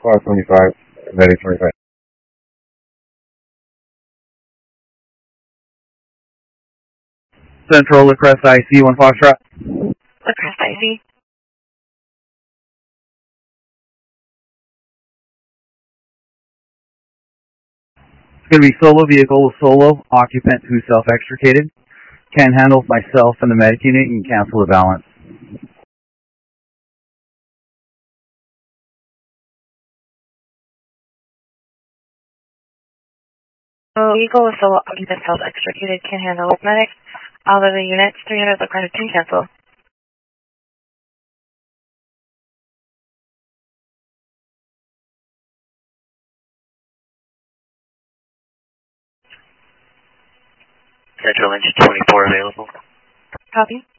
525, medic 25. Central Lacrest IC, 1 Foxtrot. Lacrest IC. It's going to be solo vehicle with solo occupant who's self-extricated. Can't handle myself and the medic unit. You can cancel the balance. Vehicle with solo occupant self-extricated, can't handle with medic. All of the units, 300 Lacrest, can cancel. Central engine 24 available. Copy.